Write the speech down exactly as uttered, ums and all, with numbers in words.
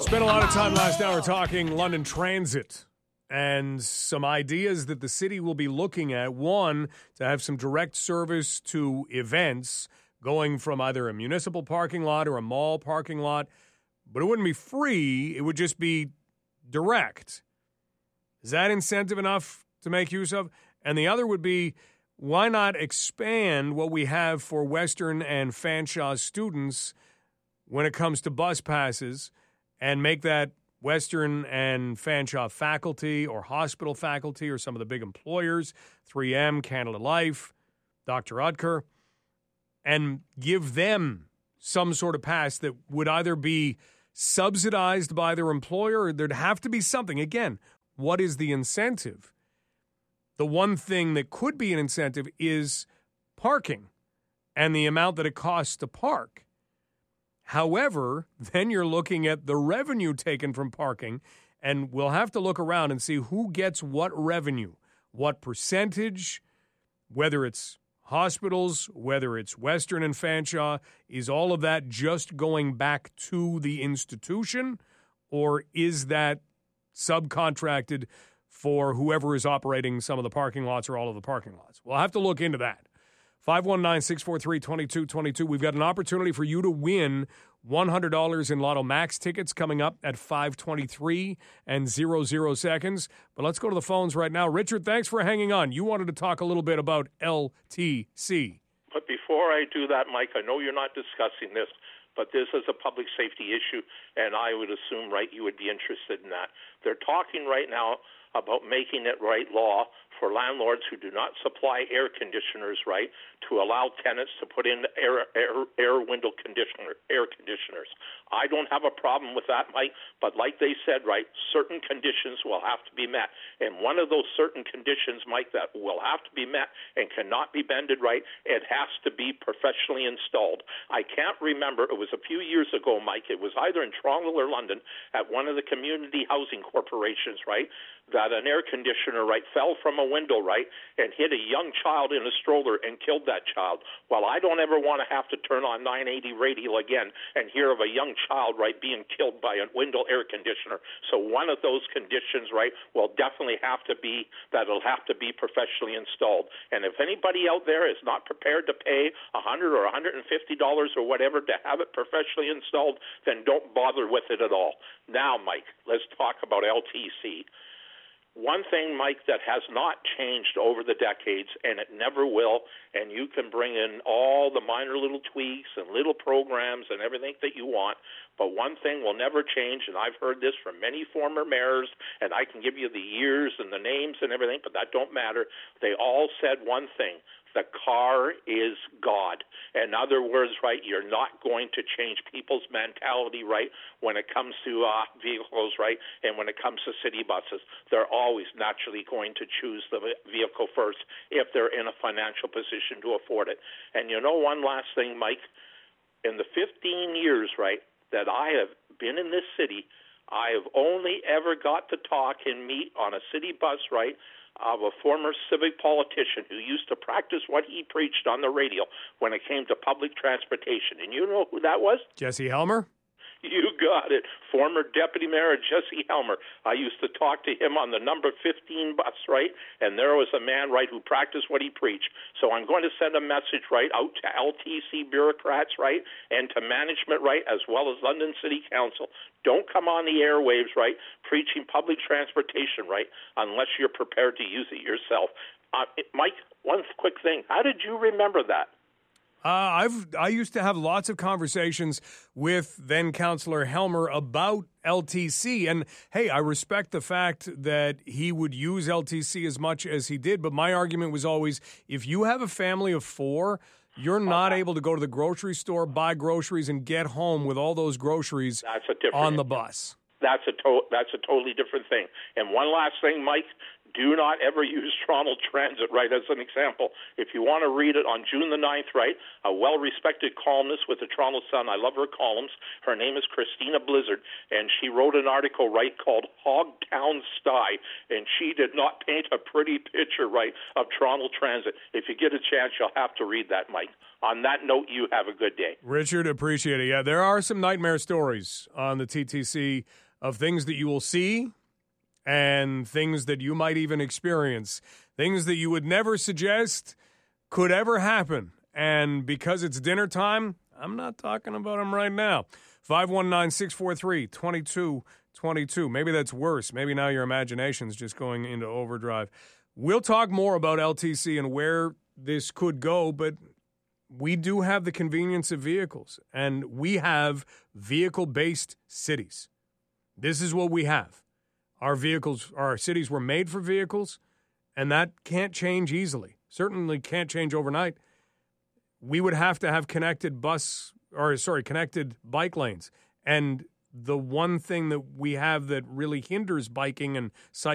Spent a lot of time last hour talking London Transit and some ideas that the city will be looking at. One, to have some direct service to events going from either a municipal parking lot or a mall parking lot, but it wouldn't be free. It would just be direct. Is that incentive enough to make use of? And the other would be, why not expand what we have for Western and Fanshawe students when it comes to bus passes and make that Western and Fanshawe faculty or hospital faculty or some of the big employers, three M, Canada Life, Doctor Utker, and give them some sort of pass that would either be subsidized by their employer or there'd have to be something. Again, what is the incentive? The one thing that could be an incentive is parking and the amount that it costs to park. However, then you're looking at the revenue taken from parking, and we'll have to look around and see who gets what revenue, what percentage, whether it's hospitals, whether it's Western and Fanshawe. Is all of that just going back to the institution, or is that subcontracted for whoever is operating some of the parking lots or all of the parking lots? We'll have to look into that. five one nine, six four three, two two two two. We've got an opportunity for you to win one hundred dollars in Lotto Max tickets coming up at five twenty-three and zero zero seconds. But let's go to the phones right now. Richard, thanks for hanging on. You wanted to talk a little bit about L T C. But before I do that, Mike, I know you're not discussing this, but this is a public safety issue, and I would assume, right, you would be interested in that. They're talking right now about making it right law for landlords who do not supply air conditioners, right, to allow tenants to put in air air, air window conditioner air conditioners. I don't have a problem with that, Mike, but like they said, right, certain conditions will have to be met. And one of those certain conditions, Mike, that will have to be met and cannot be bended, right, it has to be professionally installed. I can't remember, it was a few years ago, Mike, it was either in Toronto or London at one of the community housing corporations, right, that an air conditioner, right, fell from a window, right, and hit a young child in a stroller and killed that child. Well, I don't ever want to have to turn on nine eighty radio again and hear of a young child, right, being killed by a window air conditioner. So one of those conditions, right, will definitely have to be that it'll have to be professionally installed. And if anybody out there is not prepared to pay one hundred dollars or one hundred fifty dollars or whatever to have it professionally installed, then don't bother with it at all. Now, Mike, let's talk about L T C. One thing, Mike, that has not changed over the decades, and it never will, and you can bring in all the minor little tweaks and little programs and everything that you want, but one thing will never change, and I've heard this from many former mayors, and I can give you the years and the names and everything, but that don't matter. They all said one thing: the car is God. In other words, right, you're not going to change people's mentality, right, when it comes to uh, vehicles, right, and when it comes to city buses. They're always naturally going to choose the vehicle first if they're in a financial position to afford it. And you know one last thing, Mike, in the fifteen years, right, that I have been in this city, I have only ever got to talk and meet on a city bus, right, of a former civic politician who used to practice what he preached on the radio when it came to public transportation. And you know who that was? Jesse Helmer? You got it. Former Deputy Mayor Jesse Helmer. I used to talk to him on the number fifteen bus, right? And there was a man, right, who practiced what he preached. So I'm going to send a message, right, out to L T C bureaucrats, right, and to management, right, as well as London City Council. Don't come on the airwaves, right, preaching public transportation, right, unless you're prepared to use it yourself. Uh, Mike, one quick thing. How did you remember that? Uh, I've I used to have lots of conversations with then Councillor Helmer about L T C, and hey, I respect the fact that he would use L T C as much as he did, but my argument was always, if you have a family of four, you're not able to go to the grocery store, buy groceries, and get home with all those groceries That's a different on the bus. That's a to- that's a totally different thing. And one last thing, Mike, Do not ever use Toronto Transit, right, as an example. If you want to read it on June the ninth, right, a well-respected columnist with the Toronto Sun, I love her columns, her name is Christina Blizzard, and she wrote an article, right, called Hogtown Sty, and she did not paint a pretty picture, right, of Toronto Transit. If you get a chance, you'll have to read that, Mike. On that note, you have a good day. Richard, appreciate it. Yeah, there are some nightmare stories on the T T C of things that you will see and things that you might even experience, things that you would never suggest could ever happen. And because it's dinner time, I'm not talking about them right now. five one nine, six four three, two two two two. Maybe that's worse. Maybe now your imagination's just going into overdrive. We'll talk more about L T C and where this could go, but we do have the convenience of vehicles, and we have vehicle-based cities. This is what we have. Our vehicles, our cities were made for vehicles, and that can't change easily. Certainly can't change overnight. We would have to have connected bus, or sorry, connected bike lanes. And the one thing that we have that really hinders biking and cycling